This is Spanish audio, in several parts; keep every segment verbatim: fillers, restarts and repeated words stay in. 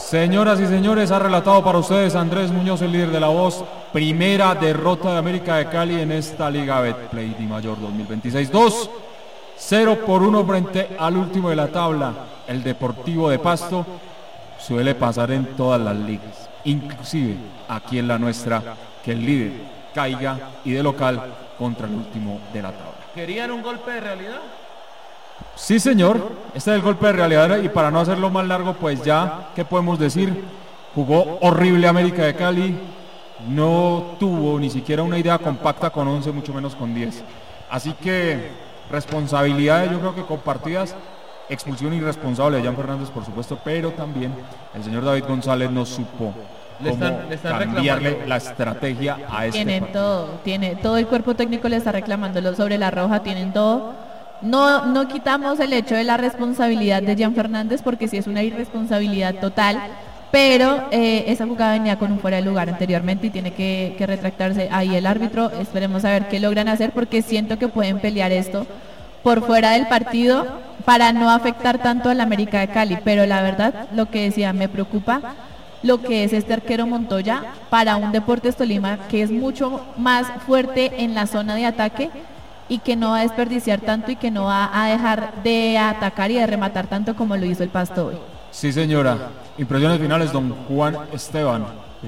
Señoras y señores, ha relatado para ustedes Andrés Muñoz, el líder de La Voz. Primera derrota de América de Cali en esta Liga Betplay Dimayor dos mil veintiséis. dos cero por uno frente al último de la tabla, el Deportivo de Pasto. Suele pasar en todas las ligas, inclusive aquí en la nuestra, que el líder caiga y de local contra el último de la tabla. ¿Querían un golpe de realidad? Sí, señor, este es el golpe de realidad y para no hacerlo más largo, pues ya, ¿qué podemos decir? Jugó horrible América de Cali, no tuvo ni siquiera una idea compacta con once, mucho menos con diez. Así que responsabilidades yo creo que compartidas, expulsión irresponsable de Jan Fernández, por supuesto, pero también el señor David González no supo Le cómo están- le están cambiarle reclamando. la estrategia a este Tienen partido. todo, tiene, todo el cuerpo técnico le está reclamándolo sobre la roja, tienen todo. No, no quitamos el hecho de la responsabilidad de Jan Fernández, porque sí es una irresponsabilidad total, pero eh, esa jugada venía con un fuera de lugar anteriormente y tiene que, que retractarse ahí el árbitro. Esperemos a ver qué logran hacer, porque siento que pueden pelear esto por fuera del partido para no afectar tanto al América de Cali, pero la verdad, lo que decía, me preocupa lo que es este arquero Montoya para un Deportes Tolima que es mucho más fuerte en la zona de ataque y que no va a desperdiciar tanto y que no va a dejar de atacar y de rematar tanto como lo hizo el Pasto hoy. Sí, señora. Impresiones finales, don Juan Esteban.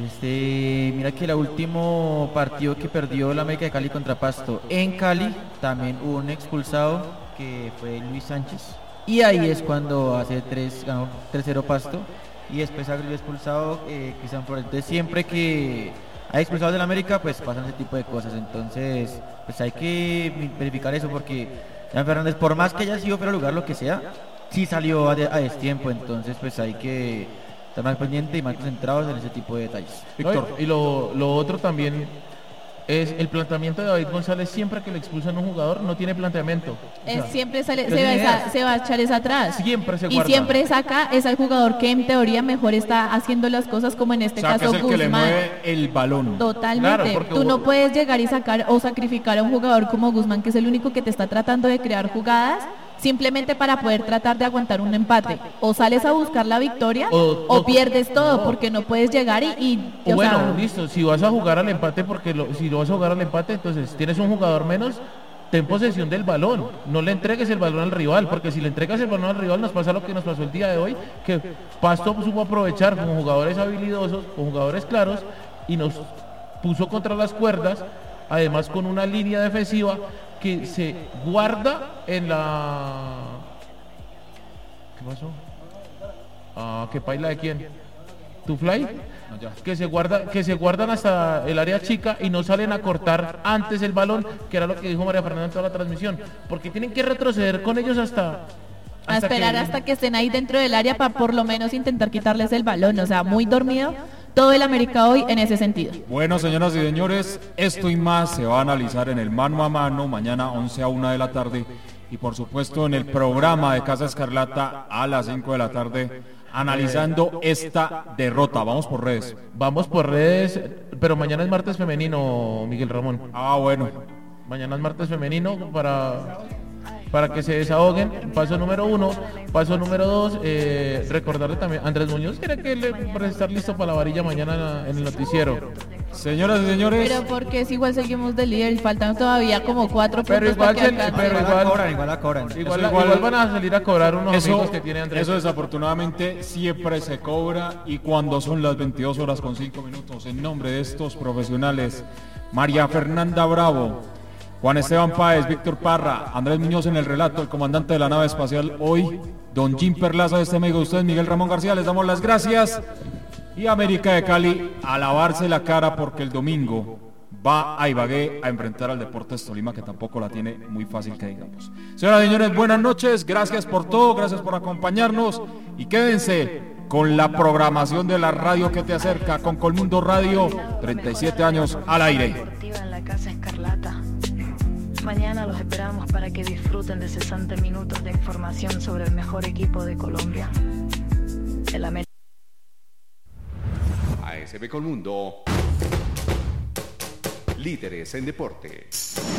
Este, mira que el último partido que perdió la América de Cali contra Pasto en Cali, también hubo un expulsado que fue Luis Sánchez. Y ahí es cuando hace tres, ganó tres cero Pasto y después salió expulsado eh, Cristian Flores. Entonces siempre que hay expulsados de la América, pues pasan ese tipo de cosas. Entonces, pues hay que verificar eso porque Jan Fernández, por más que haya sido fuera de lugar, lo que sea, sí salió a, de, a destiempo. Entonces, pues hay que estar más pendientes y más concentrados en ese tipo de detalles. Víctor. No, y lo, lo otro también es el planteamiento de David González. Siempre que le expulsan a un jugador no tiene planteamiento. O sea, Eh, siempre sale, no se, va tiene esa- ideas. se va a echar esa atrás. Siempre se Y guarda. siempre saca, es el jugador que en teoría mejor está haciendo las cosas, como en O este sea, que caso es el que le Guzmán. mueve el balón. Totalmente. Claro, porque Tú hubo- no puedes llegar y sacar o sacrificar a un jugador como Guzmán, que es el único que te está tratando de crear jugadas, simplemente para poder tratar de aguantar un empate. O sales a buscar la victoria O- o, no, pierdes todo, no. porque no puedes llegar y... y, O o bueno, sea, listo, si vas a jugar al empate, porque lo- si lo vas a jugar al empate, entonces tienes un jugador menos, ten posesión del balón, no le entregues el balón al rival, porque si le entregas el balón al rival nos pasa lo que nos pasó el día de hoy, que Pasto supo aprovechar con jugadores habilidosos, con jugadores claros, y nos puso contra las cuerdas, además con una línea defensiva que se guarda en la... ¿Qué pasó? Ah, ¿qué paila de quién? ¿Tu fly? No, ya. que se guarda, que se guardan hasta el área chica y no salen a cortar antes el balón, que era lo que dijo María Fernanda en toda la transmisión, porque tienen que retroceder con ellos hasta a esperar que- hasta que estén ahí dentro del área para por lo menos intentar quitarles el balón. O sea, muy dormido todo el América hoy en ese sentido. Bueno, señoras y señores, esto y más se va a analizar en el mano a mano mañana once a una de la tarde y por supuesto en el programa de Casa Escarlata a las cinco de la tarde analizando esta derrota. Vamos por redes. Vamos por redes, pero mañana es martes femenino, Miguel Ramón. Ah, bueno. Mañana es martes femenino para para que se desahoguen. Paso número uno. Paso número dos, eh, recordarle también, Andrés Muñoz quiere que le para estar listo para la varilla mañana en el noticiero. Señoras y señores, Pero porque es igual seguimos de líder, faltan todavía como cuatro Pero puntos igual para que se- alcance. pero igual, igual- la cobran, igual la cobran. Igual, Eso igual- igual van a salir a cobrar unos eso, amigos que tiene Andrés. eso desafortunadamente siempre se cobra y cuando son las veintidós horas con cinco minutos, en nombre de estos profesionales, María Fernanda Bravo, Juan Esteban Páez, Víctor Parra, Andrés Muñoz en el relato, el comandante de la nave espacial hoy, don Jim Perlaza de este amigo de ustedes, Miguel Ramón García, les damos las gracias. Y América de Cali a lavarse la cara porque el domingo va a Ibagué a enfrentar al Deportes Tolima, que tampoco la tiene muy fácil que digamos. Señoras y señores, buenas noches, gracias por todo, gracias por acompañarnos y quédense con la programación de la radio que te acerca, con Colmundo Radio, treinta y siete años al aire. Deportiva en la Casa Escarlata. Mañana los esperamos para que disfruten de sesenta minutos de información sobre el mejor equipo de Colombia, el América. A S B Colmundo, líderes en deporte.